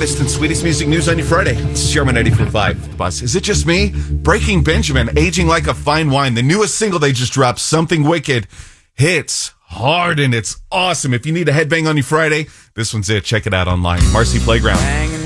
hottest and sweetest music news on your Friday. It's Sherman 94.5. Bus. Is it just me? Breaking Benjamin, aging like a fine wine. The newest single they just dropped, Something Wicked, hits hard and it's awesome. If you need a headbang on your Friday, this one's it. Check it out online. Marcy Playground.